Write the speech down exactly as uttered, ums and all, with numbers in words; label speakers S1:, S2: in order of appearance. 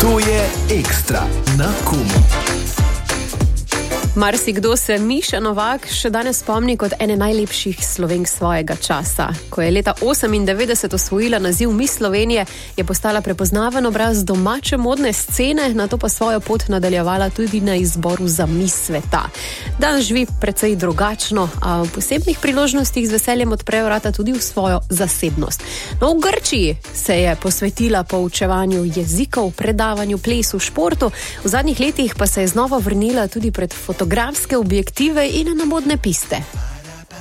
S1: To je Ekstra na Komu.
S2: Marsikdo se Miša Novak še danes spomni kot ene najlepših Slovenk svojega časa. Ko je leta osemindevetdeset osvojila naziv Miss Slovenije, je postala prepoznaven obraz domače modne scene, nato pa svojo pot nadaljevala tudi na izboru za Miss sveta. Danes živi precej drugačno, a v posebnih priložnostih z veseljem odpre vrata tudi v svojo zasebnost. No, v Grčiji se je posvetila poučevanju jezikov, predavanju, plesu, športu, v zadnjih letih pa se je znova vrnila tudi pred fotografske objektive in na modne piste.